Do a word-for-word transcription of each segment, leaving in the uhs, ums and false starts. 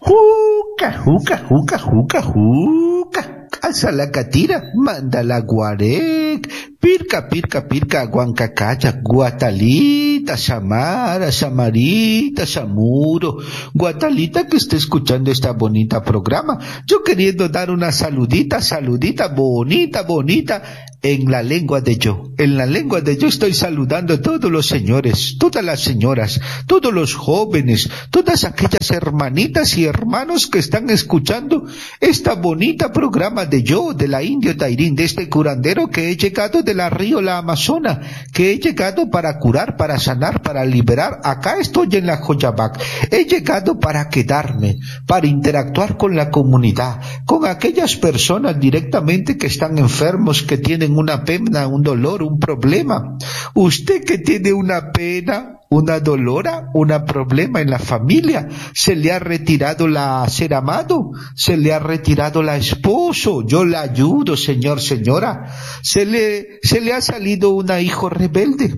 Juca, juca, juca, juca, juca. Alza la catira, manda la guarec. Pirca, pirca, pirca, guancacaya, guatalita, samara, samarita, samuro. Guatalita que esté escuchando esta bonita programa. Yo queriendo dar una saludita, saludita, bonita, bonita. En la lengua de yo, en la lengua de yo estoy saludando a todos los señores, todas las señoras, todos los jóvenes, todas aquellas hermanitas y hermanos que están escuchando esta bonita programa de yo, de la Indio Tairín, de este curandero que he llegado de la río La Amazona, que he llegado para curar, para sanar, para liberar. Acá estoy en la Joyabac, he llegado para quedarme, para interactuar con la comunidad, con aquellas personas directamente que están enfermos, que tienen una pena, un dolor, un problema. Usted que tiene una pena, una dolora, un problema en la familia, se le ha retirado la ser amado, se le ha retirado la esposo, yo la ayudo, señor, señora, se le, se le ha salido una hijo rebelde,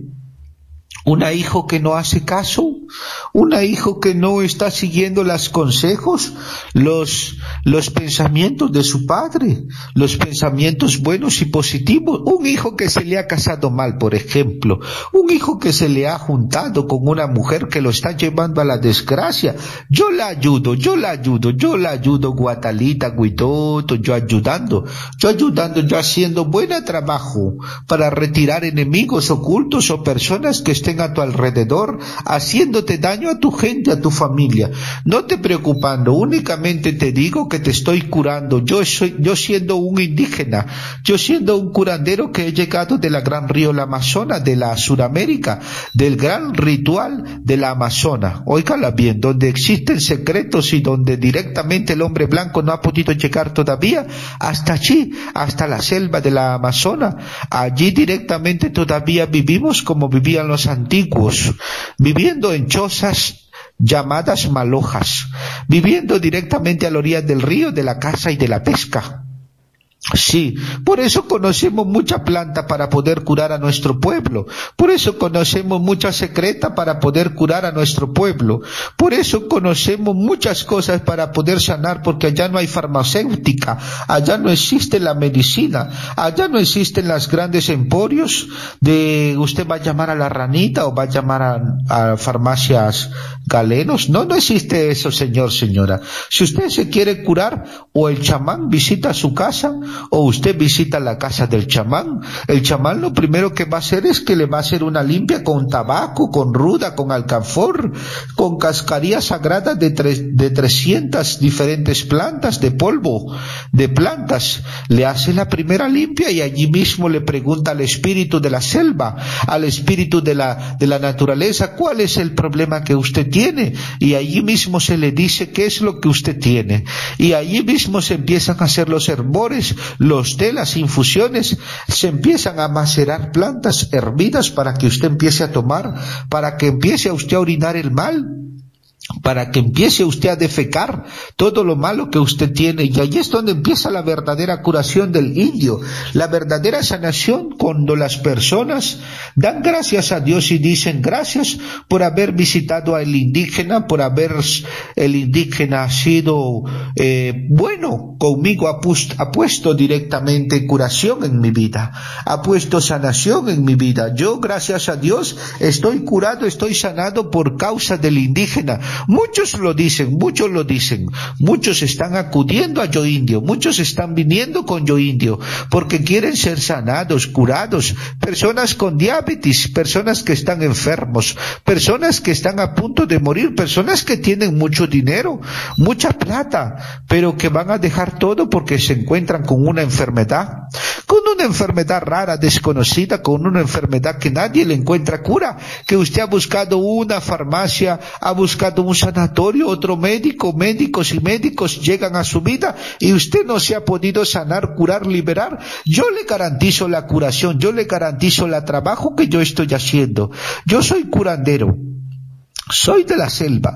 una hijo que no hace caso, una hijo que no está siguiendo los consejos, los, los pensamientos de su padre, los pensamientos buenos y positivos, un hijo que se le ha casado mal, por ejemplo, un hijo que se le ha juntado con una mujer que lo está llevando a la desgracia. Yo la ayudo, yo la ayudo, yo la ayudo, Guatalita, Guitoto, yo ayudando, yo ayudando, yo haciendo buen trabajo para retirar enemigos ocultos o personas que estén a tu alrededor, haciéndote daño a tu gente, a tu familia. No te preocupando, únicamente te digo que te estoy curando. Yo soy, yo siendo un indígena, yo siendo un curandero que he llegado de la gran río La Amazona, de la Suramérica, del gran ritual de la Amazona. Óigala bien, donde existen secretos y donde directamente el hombre blanco no ha podido llegar todavía, hasta allí, hasta la selva de la Amazona. Allí directamente todavía vivimos como vivían los antiguos, viviendo en chozas llamadas malojas, viviendo directamente a la orilla del río, de la caza y de la pesca. Sí, por eso conocemos mucha planta para poder curar a nuestro pueblo, por eso conocemos mucha secreta para poder curar a nuestro pueblo, por eso conocemos muchas cosas para poder sanar, porque allá no hay farmacéutica, allá no existe la medicina, allá no existen las grandes emporios de usted va a llamar a la ranita o va a llamar a, a farmacias galenos. No, no existe eso, señor, señora. Si usted se quiere curar, o el chamán visita su casa, o usted visita la casa del chamán. El chamán lo primero que va a hacer es que le va a hacer una limpia con tabaco, con ruda, con alcanfor, con cascarilla sagrada de, tres, de trescientas diferentes plantas, de polvo, de plantas. Le hace la primera limpia y allí mismo le pregunta al espíritu de la selva, al espíritu de la, de la naturaleza, cuál es el problema que usted tiene. Y allí mismo se le dice qué es lo que usted tiene. Y allí mismo se empiezan a hacer los hervores, los té, las infusiones, se empiezan a macerar plantas hervidas para que usted empiece a tomar, para que empiece a usted a orinar el mal, para que empiece usted a defecar todo lo malo que usted tiene. Y allí es donde empieza la verdadera curación del indio, la verdadera sanación, cuando las personas dan gracias a Dios y dicen gracias por haber visitado al indígena, por haber el indígena sido eh, bueno conmigo, ha, pust, ha puesto directamente curación en mi vida, ha puesto sanación en mi vida. Yo, gracias a Dios, estoy curado, estoy sanado por causa del indígena. Muchos lo dicen, muchos lo dicen, muchos están acudiendo a Yo Indio, muchos están viniendo con Yo Indio, porque quieren ser sanados, curados, personas con diabetes, personas que están enfermos, personas que están a punto de morir, personas que tienen mucho dinero, mucha plata, pero que van a dejar todo porque se encuentran con una enfermedad, con una enfermedad rara, desconocida, con una enfermedad que nadie le encuentra cura, que usted ha buscado una farmacia, ha buscado un sanatorio, otro médico, médicos y médicos llegan a su vida y usted no se ha podido sanar, curar, liberar. Yo le garantizo la curación, yo le garantizo el trabajo que yo estoy haciendo. Yo soy curandero, soy de la selva,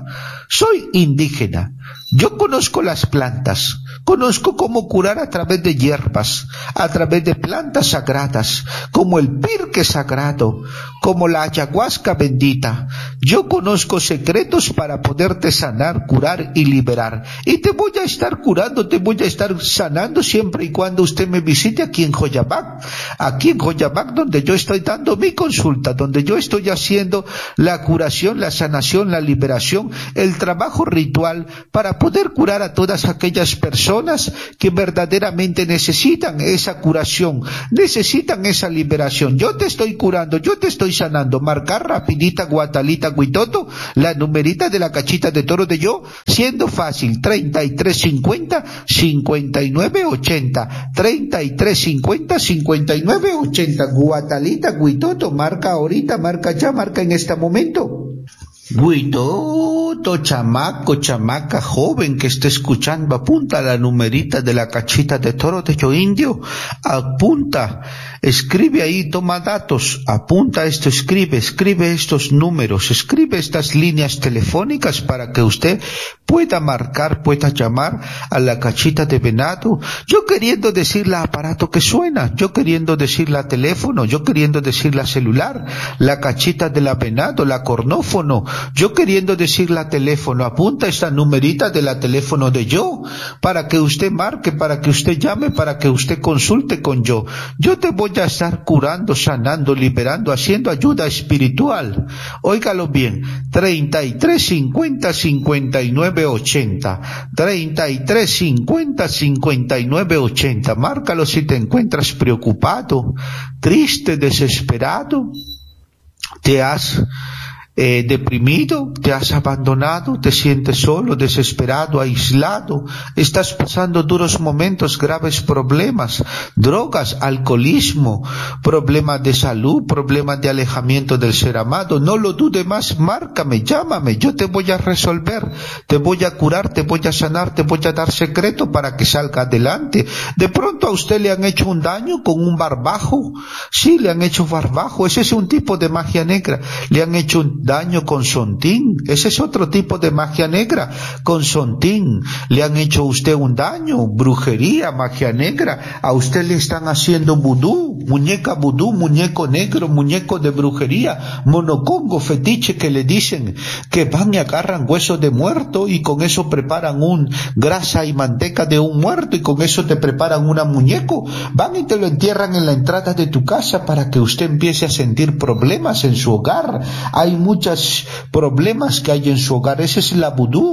soy indígena. Yo conozco las plantas, conozco cómo curar a través de hierbas, a través de plantas sagradas, como el pirque sagrado, como la ayahuasca bendita. Yo conozco secretos para poderte sanar, curar y liberar. Y te voy a estar curando, te voy a estar sanando siempre y cuando usted me visite aquí en Joyabac, aquí en Joyabac, donde yo estoy dando mi consulta, donde yo estoy haciendo la curación, la sanación, la liberación, el trabajo ritual para poder curar a todas aquellas personas que verdaderamente necesitan esa curación, necesitan esa liberación. Yo te estoy curando, yo te estoy sanando. Marcar rapidita, Guatalita, Guitoto, la numerita de la cachita de toro de yo, siendo fácil, treinta y tres cincuenta, cincuenta y nueve ochenta, treinta y tres cincuenta, cincuenta y nueve ochenta, Guatalita, Guitoto, marca ahorita, marca ya, marca en este momento. Guitoto, chamaco, chamaca, joven que esté escuchando, apunta la numerita de la cachita de toro de yo indio, apunta, escribe ahí, toma datos, apunta esto, escribe, escribe estos números, escribe estas líneas telefónicas para que usted pueda marcar, pueda llamar a la cachita de venado, yo queriendo decir la aparato que suena, yo queriendo decir la teléfono, yo queriendo decir la celular, la cachita de la venado, la cornófono, yo queriendo decir la teléfono, apunta esta numerita de la teléfono de yo, para que usted marque, para que usted llame, para que usted consulte con yo. Yo te voy a estar curando, sanando, liberando, haciendo ayuda espiritual. Óigalo bien, treinta y tres cincuenta, cincuenta y nueve ochenta, treinta y tres cincuenta, cincuenta y nueve ochenta, márcalo si te encuentras preocupado, triste, desesperado, te has Eh, deprimido, te has abandonado, te sientes solo, desesperado, aislado, estás pasando duros momentos, graves problemas, drogas, alcoholismo, problemas de salud, problemas de alejamiento del ser amado, no lo dude más, márcame, llámame, yo te voy a resolver, te voy a curar, te voy a sanar, te voy a dar secreto para que salga adelante. De pronto a usted le han hecho un daño con un barbajo, sí, le han hecho barbajo, ese es un tipo de magia negra, le han hecho un daño con sontín, ese es otro tipo de magia negra, con sontín, le han hecho a usted un daño, brujería, magia negra, a usted le están haciendo vudú, muñeca vudú, muñeco negro, muñeco de brujería, monocongo, fetiche que le dicen, que van y agarran hueso de muerto y con eso preparan un grasa y manteca de un muerto y con eso te preparan una muñeco, van y te lo entierran en la entrada de tu casa para que usted empiece a sentir problemas en su hogar. Hay muchos problemas que hay en su hogar, ese es la vudú.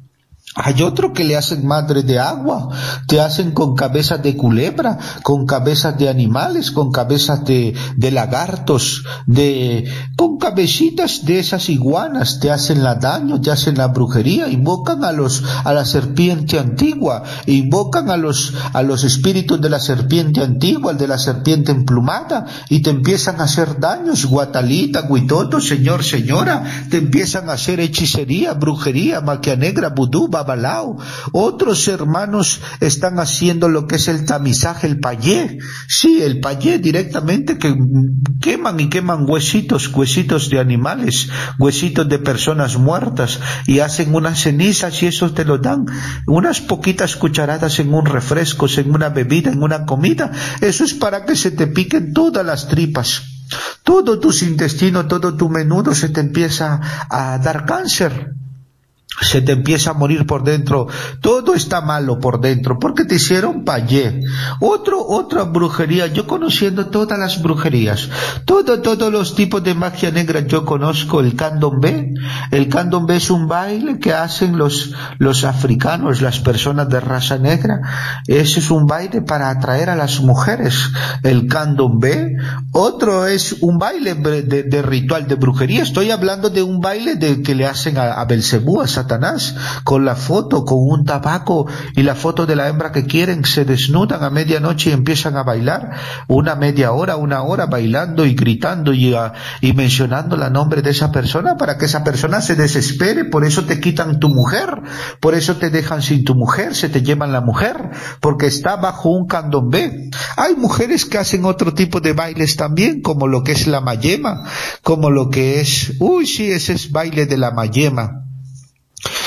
Hay otro que le hacen madre de agua, te hacen con cabezas de culebra, con cabezas de animales, con cabezas de, de lagartos, de, con cabecitas de esas iguanas, te hacen la daño, te hacen la brujería, invocan a los, a la serpiente antigua, invocan a los, a los espíritus de la serpiente antigua, el de la serpiente emplumada, y te empiezan a hacer daños, Guatalita, Guitoto, señor, señora, te empiezan a hacer hechicería, brujería, magia negra, vudú, babalao. Otros hermanos están haciendo lo que es el tamizaje, el payé, sí, el payé directamente, que queman y queman huesitos, huesitos de animales, huesitos de personas muertas, y hacen unas cenizas y eso te lo dan, unas poquitas cucharadas en un refresco, en una bebida, en una comida, eso es para que se te piquen todas las tripas, todo tus intestinos, todo tu menudo se te empieza a dar cáncer, se te empieza a morir por dentro, todo está malo por dentro, porque te hicieron payé. Otro, otra brujería, yo conociendo todas las brujerías, todo, todos los tipos de magia negra, yo conozco el candomblé. El candomblé es un baile que hacen los, los africanos, las personas de raza negra. Ese es un baile para atraer a las mujeres, el candomblé. Otro es un baile de, de, de ritual de brujería, estoy hablando de un baile de que le hacen a, a Belcebú, a Satanás, con la foto, con un tabaco y la foto de la hembra que quieren, se desnudan a medianoche y empiezan a bailar una media hora, una hora bailando y gritando y, a, y mencionando el nombre de esa persona para que esa persona se desespere. Por eso te quitan tu mujer, por eso te dejan sin tu mujer, se te llevan la mujer, porque está bajo un candomblé. Hay mujeres que hacen otro tipo de bailes también, como lo que es la mayema, como lo que es, uy sí, ese es baile de la mayema.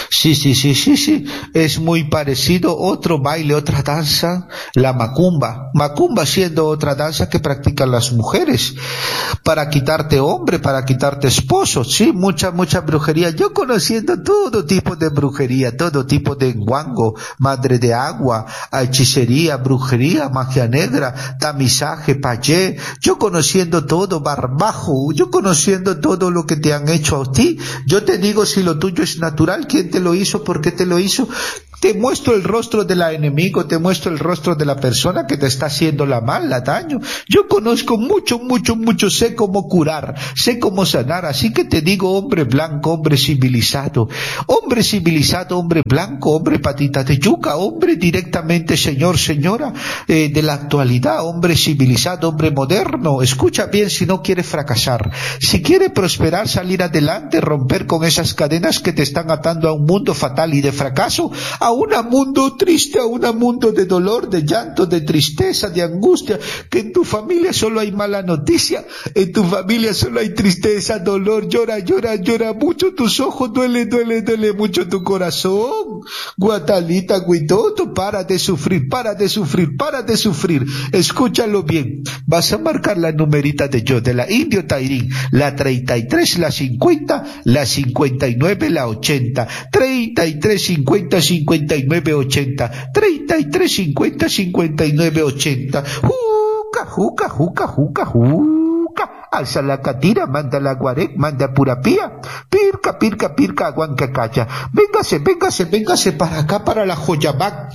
Sí, sí, sí, sí, sí, es muy parecido, otro baile, otra danza, la macumba. Macumba siendo otra danza que practican las mujeres para quitarte hombre, para quitarte esposo, sí, mucha, mucha brujería. Yo conociendo todo tipo de brujería, todo tipo de guango, madre de agua, hechicería, brujería, magia negra, tamizaje, payé, yo conociendo todo, barbajo, yo conociendo todo lo que te han hecho a ti. Yo te digo, si lo tuyo es natural, ¿quién te lo hizo? ¿Por qué te lo hizo? Te muestro el rostro del enemigo, te muestro el rostro de la persona que te está haciendo la mal, la daño. Yo conozco mucho, mucho, mucho, sé cómo curar, sé cómo sanar, así que te digo, hombre blanco, hombre civilizado, hombre civilizado, hombre blanco, hombre patita de yuca, hombre directamente, señor, señora, eh, de la actualidad, hombre civilizado, hombre moderno. Escucha bien, si no quiere fracasar, si quiere prosperar, salir adelante, romper con esas cadenas que te están atando a un mundo fatal y de fracaso, a un mundo triste, a un mundo de dolor, de llanto, de tristeza, de angustia, que en tu familia solo hay mala noticia, en tu familia solo hay tristeza, dolor, llora, llora, llora mucho tus ojos, duele, duele, duele mucho tu corazón. Guatalita, Guitoto, para de sufrir, para de sufrir, para de sufrir. Escúchalo bien, vas a marcar la numerita de yo, de la Indio Tairín, la treinta y tres, la cincuenta, la cincuenta y nueve, la ochenta, treinta y tres, cincuenta, cincuenta y nueve, ochenta, treinta y tres, cincuenta, cincuenta y nueve, ochenta. Juca, juca, juca, juca, juca. Alza la catira, manda la guarec, manda purapía. Pirca, pirca, pirca, aguancacacha. Véngase, véngase, véngase para acá, para la Joyabac.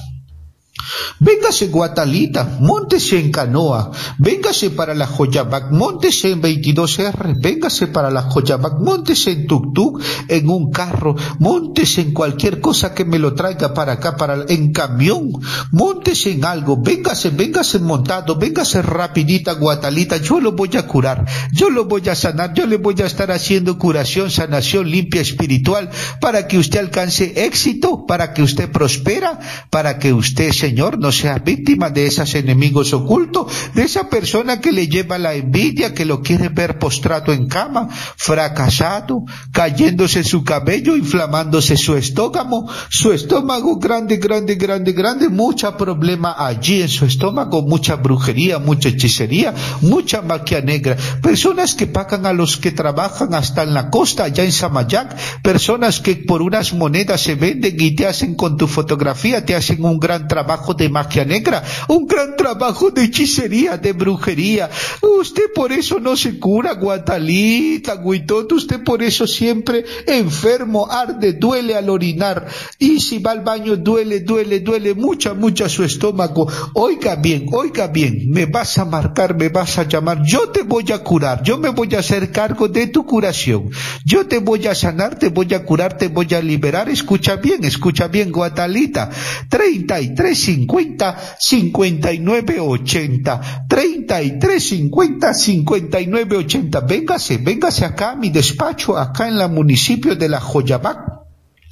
Véngase Guatalita, móntese en canoa, véngase para la Joyabac, móntese en veintidós erre, véngase para la Joyabac, móntese en tuk-tuk, en un carro, móntese en cualquier cosa que me lo traiga para acá, para en camión, móntese en algo, véngase, véngase montado, véngase rapidita Guatalita, yo lo voy a curar, yo lo voy a sanar, yo le voy a estar haciendo curación, sanación, limpia espiritual, para que usted alcance éxito, para que usted prospera, para que usted, Señor, no sea víctima de esos enemigos ocultos, de esa persona que le lleva la envidia, que lo quiere ver postrado en cama, fracasado, cayéndose su cabello, inflamándose su estómago, su estómago grande, grande, grande, grande, mucha problema allí en su estómago, mucha brujería, mucha hechicería, mucha magia negra, personas que pagan a los que trabajan hasta en la costa, allá en Samayac, personas que por unas monedas se venden y te hacen con tu fotografía, te hacen un gran trabajo de magia negra, un gran trabajo de hechicería, de brujería. Usted por eso no se cura, Guatalita, Guitoto, usted por eso siempre enfermo, arde, duele al orinar, y si va al baño duele, duele, duele, mucha, mucha su estómago. Oiga bien, oiga bien, me vas a marcar, me vas a llamar, yo te voy a curar, yo me voy a hacer cargo de tu curación, yo te voy a sanar, te voy a curar, te voy a liberar. Escucha bien, escucha bien, Guatalita, treinta y tres, cincuenta, cincuenta y nueve, ochenta, treinta y tres, cincuenta, cincuenta y nueve, ochenta. Véngase, véngase acá a mi despacho, acá en la municipio de la Joyabac.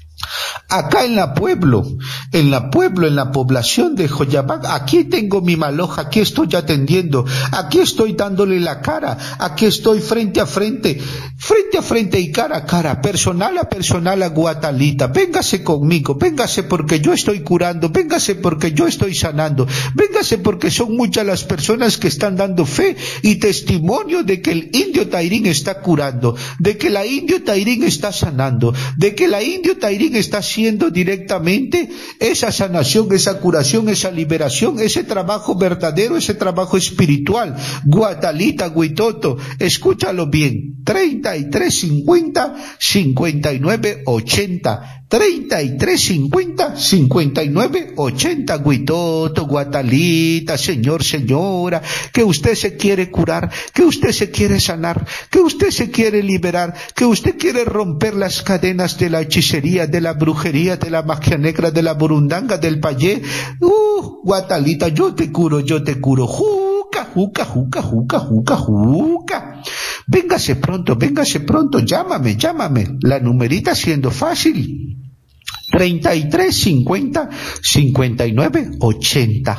Acá en la pueblo, en la pueblo, en la población de Joyabac, aquí tengo mi maloja, aquí estoy atendiendo, aquí estoy dándole la cara, aquí estoy frente a frente, frente a frente y cara a cara, personal a personal a Guatalita. Véngase conmigo, véngase porque yo estoy curando, véngase porque yo estoy sanando, véngase porque son muchas las personas que están dando fe y testimonio de que el Indio Tairín está curando, de que la Indio Tairín está sanando, de que la Indio Tairín está haciendo directamente esa sanación, esa curación, esa liberación, ese trabajo verdadero, ese trabajo espiritual. Guatalita, Guitoto, escúchalo bien, treinta y tres, cincuenta, cincuenta y nueve, ochenta, treinta y tres, cincuenta, cincuenta y nueve, ochenta, Guitoto, Guatalita, señor, señora, que usted se quiere curar, que usted se quiere sanar, que usted se quiere liberar, que usted quiere romper las cadenas de la hechicería, de la brujería, de la magia negra, de la burundanga, del payé. Uh, Guatalita, yo te curo, yo te curo. Juca, juca, juca, juca, juca, juca. Véngase pronto, véngase pronto, llámame, llámame. La numerita siendo fácil. treinta y tres, cincuenta, cincuenta y nueve, ochenta.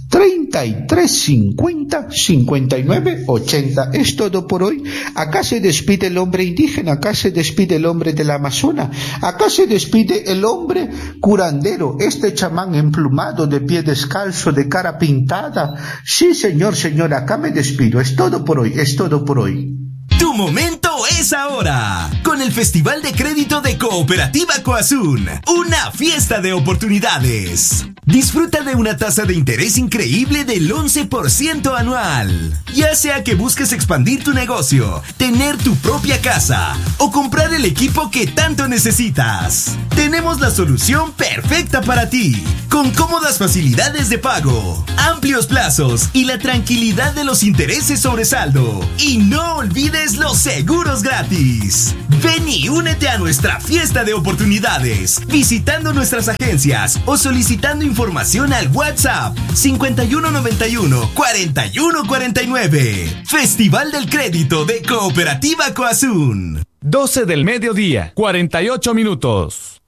treinta y tres cincuenta cincuenta y nueve ochenta. Es todo por hoy. Acá se despide el hombre indígena, acá se despide el hombre del Amazonas, acá se despide el hombre curandero, este chamán emplumado, de pie descalzo, de cara pintada. Sí, señor, señor, acá me despido. Es todo por hoy, es todo por hoy. Tu momento es ahora, con el Festival de Crédito de Cooperativa Coazún, una fiesta de oportunidades. Disfruta de una tasa de interés increíble del once por ciento anual. Ya sea que busques expandir tu negocio, tener tu propia casa o comprar el equipo que tanto necesitas, tenemos la solución perfecta para ti, con cómodas facilidades de pago, amplios plazos y la tranquilidad de los intereses sobre saldo. Y no olvides los seguros gratis. Ven y únete a nuestra fiesta de oportunidades, visitando nuestras agencias o solicitando información al WhatsApp cincuenta y uno noventa y uno cuarenta y uno cuarenta y nueve. Festival del Crédito de Cooperativa Coazún. doce del mediodía, cuarenta y ocho minutos.